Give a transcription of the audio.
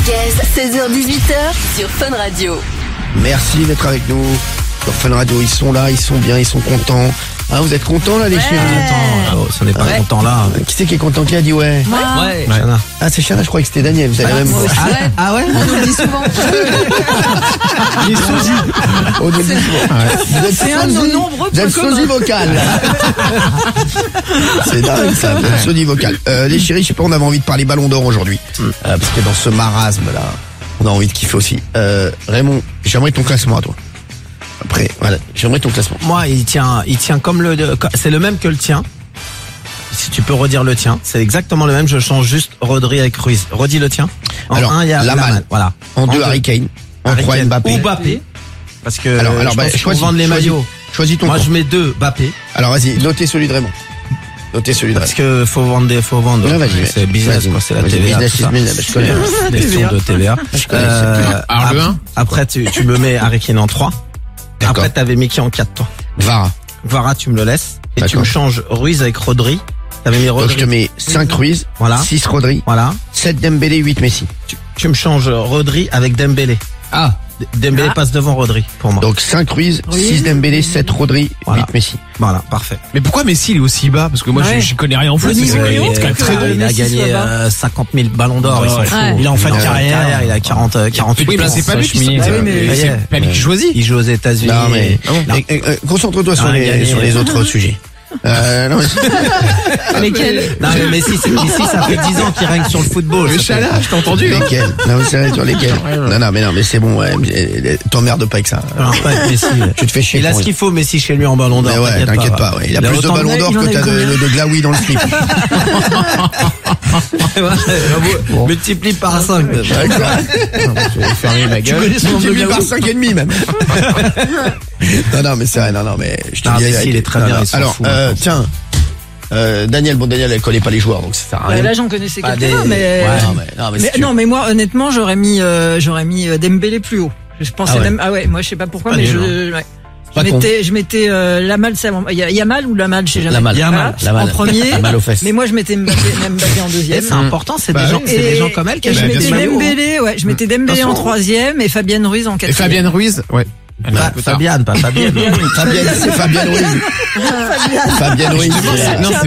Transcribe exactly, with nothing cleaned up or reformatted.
seize heures dix-huit heures sur Fun Radio. Merci d'être avec nous sur Fun Radio. Ils sont là, ils sont bien, ils sont contents. Ah, vous êtes contents là, les Ouais. chéris? Oh, si on n'est pas Ouais. content là. Qui c'est qui est content? Qui a dit ouais? Moi, Ouais, Ouais. Chana. Ah, c'est Chana, je croyais que c'était Daniel. Vous avez la même moi voix. aussi. Ah, ah ouais on nous le dit souvent. Il est sosie. Oh, nous le dit souvent. Vous êtes C'est un de nos sosie- nombreux Vous êtes points communs. sosie vocale. C'est dingue ça, vous êtes sosie vocale. Euh, les chéris, je sais pas, on avait envie de parler ballon d'or aujourd'hui. Euh, parce que dans ce marasme là, on a envie de kiffer aussi. Euh, Raymond, j'aimerais ton classement à toi. Après, voilà, j'aimerais ton classement. Moi, il tient, il tient comme le, de- c'est le même que le tien. Si tu peux redire le tien, c'est exactement le même. Je change juste Rodri avec Ruiz. Redis le tien. En Alors, un, il y a Lamal. Lamal. Voilà. En deux, Harry Kane. En Harry trois, Kane Mbappé. ou Mbappé. Parce que Alors, alors, je bah, pense qu'il faut choisis, vendre les choisis. maillots. Choisis ton Moi, camp. je mets deux Mbappé. Alors vas-y, notez celui de Raymond. Notez celui de Parce Raymond. que faut vendre des, faut vendre. Ouais, vas-y, c'est business, vas-y. quoi. C'est la Vas-y, T V A. business tout is ça. business, je connais. C'est les sons de T V A. connais, Euh, Alors, le ap- un Après, tu, tu me mets Harry Kane en trois. D'accord. Après, t'avais mis qui en quatre, toi? Vara. Vara, tu me le laisses. Et tu D'accord. me changes Ruiz avec Rodri. T'avais mis Donc je Rodri. te mets cinq Ruiz, Voilà. six Rodri, Voilà. sept Dembélé, huit Messi. Tu, tu me changes Rodri avec Dembélé. Ah, D- Dembélé Ah. passe devant Rodri, pour moi. Donc cinq Ruiz, Ruiz. six Dembélé, sept Rodri, Voilà. huit Messi. Voilà, parfait. mais pourquoi Messi il est aussi bas? Parce que moi Ouais. je, je connais rien en foot. Le mais niveau c'est- est haut, c'est quand même que très Euh, bon. il a Messi gagné soit bas. euh, cinquante mille ballons d'or. Ouais, il s'en ouais. fout. Ouais. Il est en fin de Euh, carrière. il a quarante, euh, quarante-huit. Oui, mais là, c'est pas lui qui chemise. Ah oui, mais- Ça y est. C'est pas lui qui choisit. Il joue aux États-Unis. Non mais, Ah bon Eh, eh, euh, concentre-toi sur, Ah, les, gagné. sur les autres sujets. Euh, non, mais- Lesquels? Non, mais Messi, c'est- Messi, ça fait dix ans qu'il règne sur le football. Mais Ça fait- Chala, je t'ai entendu. hein. lesquels? Non, mais c'est vrai, sur lesquels? Non, non, mais non, mais c'est bon, ouais, mais, t'emmerdes pas avec ça. Alors, pas avec Messi. Tu te fais chier. Il a pour ce rien. qu'il faut, Messi, chez lui en ballon d'or. Mais ouais, t'inquiète pas, ouais. Il a plus de autant ballons d'or il en que a eu t'as de, combien de glaoui dans le slip. Ouais, multiplie par cinq. D'accord. Fermer ma Tu gueule. connais son nombre de Multiplie par glaoui? cinq et demi, même. Non, non, mais c'est vrai, non, non, mais je te Non, dis. Messi, il est très non, bien, non. il s'en Alors, fout, euh, maintenant. tiens, euh, Daniel, bon, Daniel, elle connaît pas les joueurs, donc ça sert à Ouais, rien. Là, j'en connaissais Pas quelqu'un, des- mais... Ouais. Non, mais, non, mais, Mais si tu- non, mais moi, honnêtement, j'aurais mis, euh, j'aurais mis euh, Dembélé plus haut. Je pensais Ah ouais. même, ah ouais, moi, je sais pas pourquoi, Pas mais nul, je, ouais. Pas Je con. mettais, je mettais euh, Lamal, c'est avant- il y a Yamal ou Lamal, je sais jamais. Lamal. Yamal. Voilà, Lamal. en premier. Lamal aux fesses. Mais moi, je mettais Mbappé, même Mbappé en deuxième. C'est important, c'est Bah des oui. gens, c'est des gens comme elle qui et je Bah, achètent mettais des maillots. Dembélé, ouais, je mettais Dembélé en troisième et Fabienne Ruiz en Et quatrième. Fabienne Ruiz, ouais. Elle est un Fa- peu tard. Fabienne, pas Fabienne. Fabienne, c'est Fabienne Ruiz. Fabienne Ruiz. Non, c'est